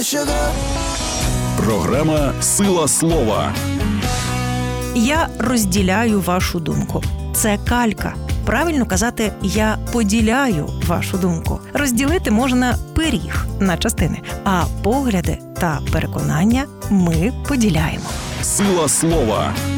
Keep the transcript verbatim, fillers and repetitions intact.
Програма «Сила слова». Я розділяю вашу думку. Це калька. Правильно казати «я поділяю вашу думку». Розділити можна пиріг на частини, а погляди та переконання ми поділяємо. «Сила слова».